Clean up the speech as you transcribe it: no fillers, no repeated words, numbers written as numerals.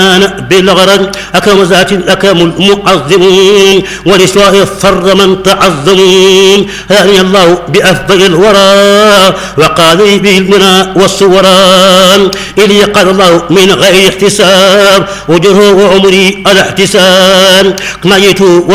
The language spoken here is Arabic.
بالغرض أكرم ذات أكرم المعظمين ولسواء الفر من تعظمين هاني الله بأفضل الورى وقال لي به المنى والصوران إلي قال الله من غير احتساب وجره وعمري على احتساب نجيت